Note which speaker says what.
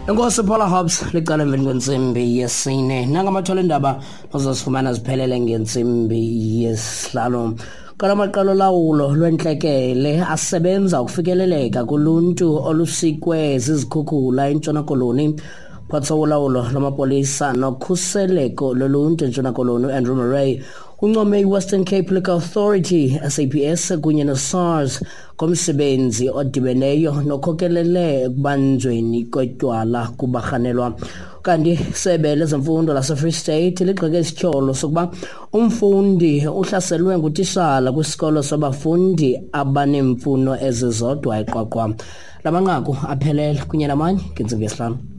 Speaker 1: Enkosi Paula Hobbs liqala emveni kwensimbi yesine nangamathola indaba ozosifumana ziphelele ngensimbi yesihlanu. Kalamaqalo lawulo lwenhlekele asebenza ukufikeleleka kuluntu olusikwe zizikhukhula eNtshona Koloni. Phatha ulawulo lamapolisa nokhuseleko loluntu eNtshona Koloni Andrew Murray uncome iWestern Cape Local Authority SAPS kunye noSARS komsebenzi odibeneyo nokhokelele kubanjweni kotywala kubarhanelwa. Kanti isebe lezemfundo laseFree State ligxeke isityholo sokuba umfundi uhlaselwe ngutishala kwisikolo sabafundi abanemfuno ezizodwa eQwaqwa. Lamanqaku aphelele kunye namanye ngentsimbi yesihlanu.